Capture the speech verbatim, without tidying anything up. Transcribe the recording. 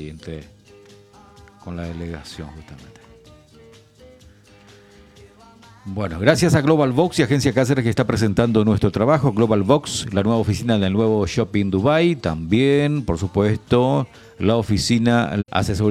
siguiente, con la delegación justamente. Bueno, gracias a Global Box y Agencia Cáceres que está presentando nuestro trabajo. Global Box, la nueva oficina del nuevo Shopping Dubai. También, por supuesto, la oficina asesoría